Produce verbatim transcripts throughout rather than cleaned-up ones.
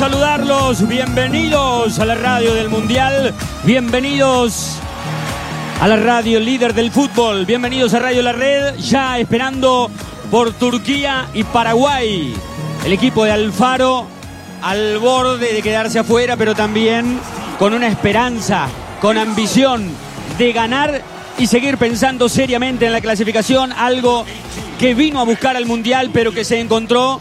saludarlos. Bienvenidos a la radio del Mundial. Bienvenidos a la radio líder del fútbol. Bienvenidos a Radio La Red. Ya esperando por Turquía y Paraguay. El equipo de Alfaro al borde de quedarse afuera, pero también con una esperanza, con ambición de ganar y seguir pensando seriamente en la clasificación. Algo que vino a buscar al Mundial, pero que se encontró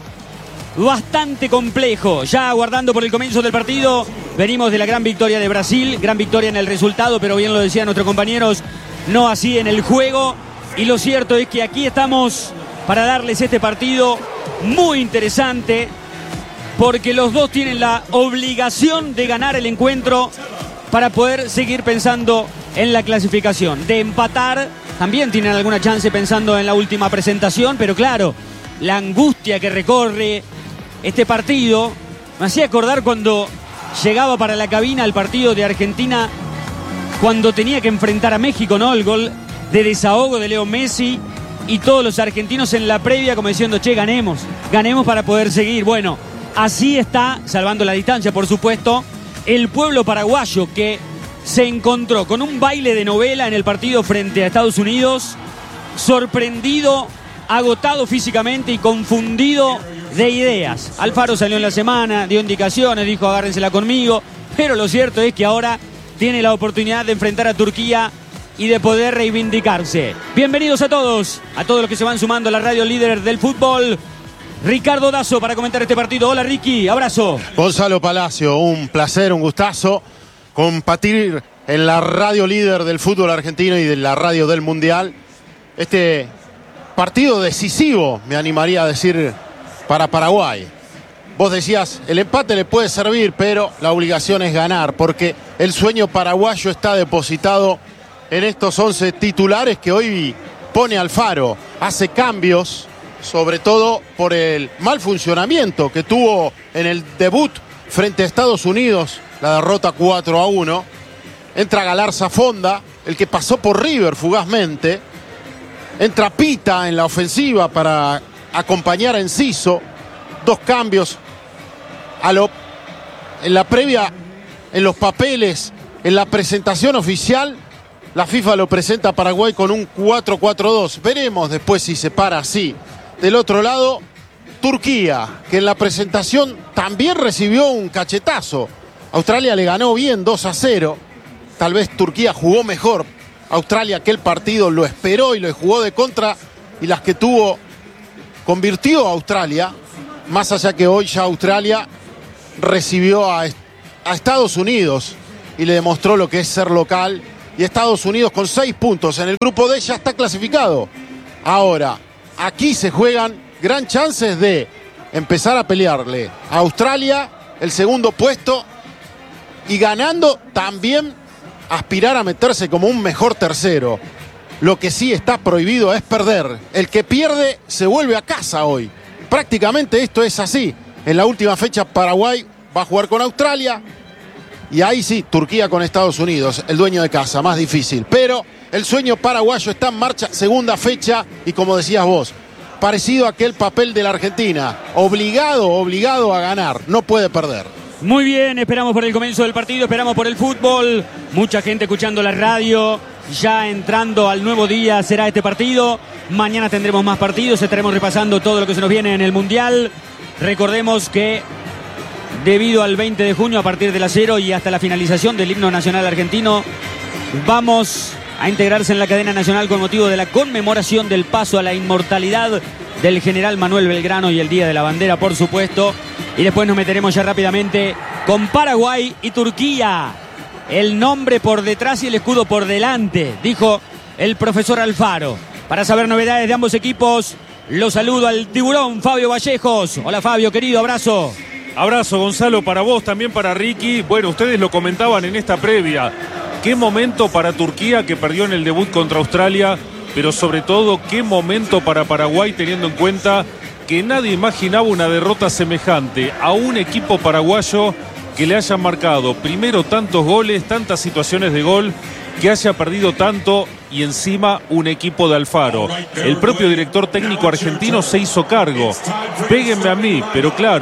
bastante complejo. Ya aguardando por el comienzo del partido, venimos de la gran victoria de Brasil, gran victoria en el resultado, pero bien lo decían nuestros compañeros, no así en el juego. Y lo cierto es que aquí estamos para darles este partido muy interesante, porque los dos tienen la obligación de ganar el encuentro para poder seguir pensando en la clasificación. De empatar, también tienen alguna chance pensando en la última presentación, pero claro, la angustia que recorre este partido me hacía acordar cuando llegaba para la cabina el partido de Argentina, cuando tenía que enfrentar a México, ¿no? El gol de desahogo de Leo Messi y todos los argentinos en la previa como diciendo, che, ganemos, ganemos para poder seguir. Bueno, así está, salvando la distancia, por supuesto, el pueblo paraguayo, que se encontró con un baile de novela en el partido frente a Estados Unidos, sorprendido, agotado físicamente y confundido de ideas. Alfaro salió en la semana, dio indicaciones, dijo agárrensela conmigo, pero lo cierto es que ahora tiene la oportunidad de enfrentar a Turquía y de poder reivindicarse. Bienvenidos a todos, a todos los que se van sumando a la radio líder del fútbol. Ricardo Dazo para comentar este partido. Hola Ricky, abrazo. Gonzalo Palacio, un placer, un gustazo compartir en la radio líder del fútbol argentino y de la radio del Mundial este partido decisivo, me animaría a decir, para Paraguay. Vos decías, el empate le puede servir, pero la obligación es ganar, porque el sueño paraguayo está depositado en estos once titulares que hoy pone Alfaro. Hace cambios, sobre todo por el mal funcionamiento que tuvo en el debut frente a Estados Unidos, la derrota cuatro a uno. Entra Galarza Fonda, el que pasó por River fugazmente. Entra Pita en la ofensiva para acompañar a Enciso. Dos cambios a lo, en la previa, en los papeles, en la presentación oficial. La FIFA lo presenta a Paraguay con un cuatro cuatro dos. Veremos después si se para así. Del otro lado, Turquía, que en la presentación también recibió un cachetazo. Australia le ganó bien dos a cero. Tal vez Turquía jugó mejor. Australia aquel partido lo esperó y lo jugó de contra. Y las que tuvo, convirtió a Australia. Más allá que hoy ya Australia recibió a, a Estados Unidos y le demostró lo que es ser local. Y Estados Unidos con seis puntos en el grupo D ya está clasificado. Ahora, aquí se juegan gran chances de empezar a pelearle a Australia el segundo puesto y ganando también aspirar a meterse como un mejor tercero. Lo que sí está prohibido es perder. El que pierde se vuelve a casa hoy. Prácticamente esto es así. En la última fecha Paraguay va a jugar con Australia y ahí sí, Turquía con Estados Unidos, el dueño de casa, más difícil. Pero el sueño paraguayo está en marcha, segunda fecha y como decías vos, parecido a aquel papel de la Argentina, obligado, obligado a ganar, no puede perder. Muy bien, esperamos por el comienzo del partido, esperamos por el fútbol, mucha gente escuchando la radio, ya entrando al nuevo día será este partido, mañana tendremos más partidos, estaremos repasando todo lo que se nos viene en el Mundial. Recordemos que debido al veinte de junio, a partir de las cero y hasta la finalización del himno nacional argentino, vamos a integrarse en la cadena nacional con motivo de la conmemoración del paso a la inmortalidad del general Manuel Belgrano y el Día de la Bandera, por supuesto. Y después nos meteremos ya rápidamente con Paraguay y Turquía. El nombre por detrás y el escudo por delante, dijo el profesor Alfaro. Para saber novedades de ambos equipos, lo saludo al tiburón Fabio Vallejos. Hola Fabio, querido, abrazo. Abrazo, Gonzalo, para vos, también para Ricky. Bueno, ustedes lo comentaban en esta previa. Qué momento para Turquía, que perdió en el debut contra Australia, pero sobre todo qué momento para Paraguay, teniendo en cuenta que nadie imaginaba una derrota semejante a un equipo paraguayo que le hayan marcado primero tantos goles, tantas situaciones de gol, que haya perdido tanto y encima un equipo de Alfaro. El propio director técnico argentino se hizo cargo. Péguenme a mí, pero claro,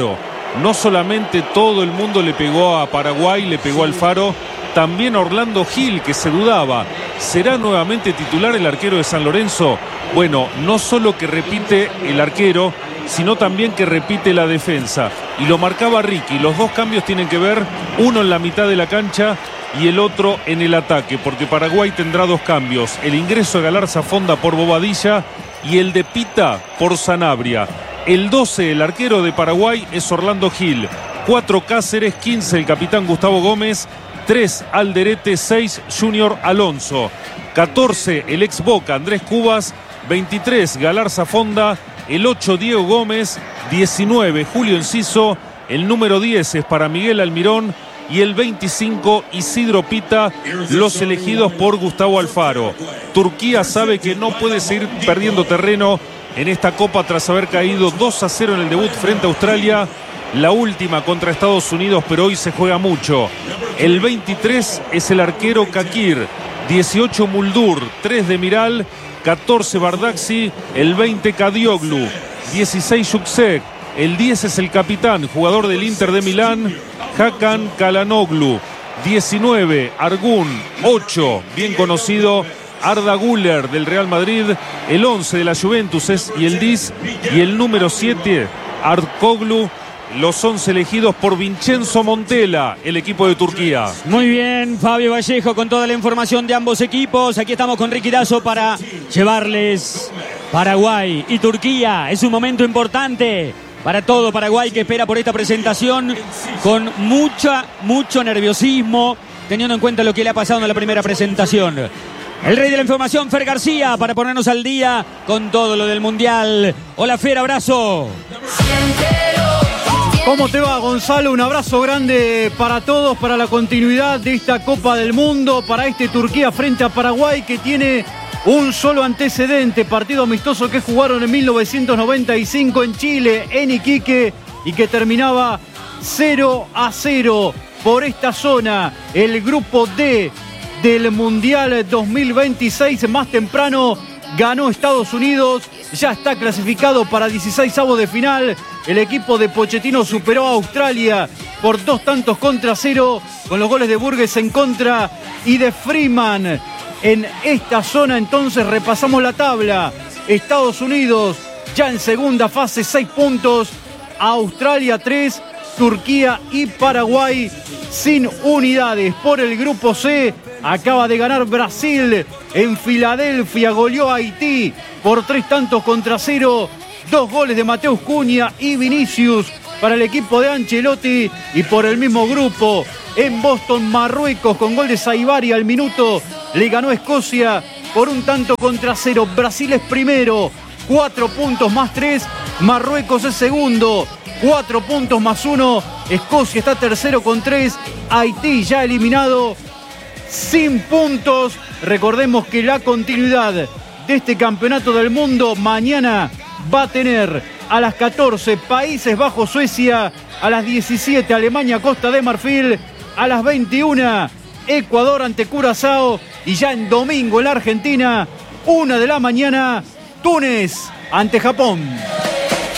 no solamente todo el mundo le pegó a Paraguay, le pegó a Alfaro, también Orlando Gil, que se dudaba, ¿será nuevamente titular el arquero de San Lorenzo? Bueno, no solo que repite el arquero, sino también que repite la defensa. Y lo marcaba Ricky. Los dos cambios tienen que ver, uno en la mitad de la cancha y el otro en el ataque, porque Paraguay tendrá dos cambios: el ingreso de Galarza Fonda por Bobadilla y el de Pita por Sanabria. El doce, el arquero de Paraguay, es Orlando Gil. cuatro Cáceres, quince el capitán Gustavo Gómez, tres Alderete, seis Junior Alonso, catorce el ex Boca Andrés Cubas, veintitrés Galarza Fonda, el ocho Diego Gómez, diecinueve Julio Enciso, el número diez es para Miguel Almirón y el veinticinco Isidro Pita, los elegidos por Gustavo Alfaro. Turquía sabe que no puede seguir perdiendo terreno en esta Copa tras haber caído dos a cero en el debut frente a Australia. La última contra Estados Unidos, pero hoy se juega mucho. El veintitrés es el arquero Kakir, dieciocho Muldur, tres de Miral, catorce Bardakci, el veinte Kadioglu, dieciséis Yuksek, el diez es el capitán, jugador del Inter de Milán, Hakan Kalanoglu, diecinueve Argun, ocho, bien conocido, Arda Güler del Real Madrid, el once de la Juventus es Yildiz y el número siete Arkoglu. Los once elegidos por Vincenzo Montella, el equipo de Turquía. Muy bien, Fabio Vallejo con toda la información de ambos equipos. Aquí estamos con Ricky Dazo para llevarles Paraguay y Turquía. Es un momento importante para todo Paraguay, que espera por esta presentación con mucha, mucho nerviosismo, teniendo en cuenta lo que le ha pasado en la primera presentación. El rey de la información, Fer García, para ponernos al día con todo lo del Mundial. Hola Fer, abrazo. ¿Cómo te va, Gonzalo? Un abrazo grande para todos, para la continuidad de esta Copa del Mundo, para este Turquía frente a Paraguay, que tiene un solo antecedente, partido amistoso que jugaron en mil novecientos noventa y cinco en Chile, en Iquique, y que terminaba cero a cero por esta zona. El grupo D del Mundial dos mil veintiséis, más temprano ganó Estados Unidos, ya está clasificado para dieciseisavos de final. El equipo de Pochettino superó a Australia por dos tantos contra cero, con los goles de Burgues en contra y de Freeman. En esta zona entonces repasamos la tabla. Estados Unidos ya en segunda fase, seis puntos. Australia tres, Turquía y Paraguay sin unidades. Por el grupo C acaba de ganar Brasil en Filadelfia, goleó a Haití por tres tantos contra cero. Dos goles de Mateus Cunha y Vinicius para el equipo de Ancelotti. Y por el mismo grupo, en Boston, Marruecos, con gol de Saibari al minuto, le ganó a Escocia por un tanto contra cero. Brasil es primero, cuatro puntos más tres. Marruecos es segundo, cuatro puntos más uno. Escocia está tercero con tres. Haití ya eliminado, sin puntos. Recordemos que la continuidad de este campeonato del mundo mañana va a tener a las catorce Países Bajos, Suecia, a las diecisiete Alemania, Costa de Marfil, a las veintiuna Ecuador ante Curazao, y ya en domingo en la Argentina, una de la mañana, Túnez ante Japón.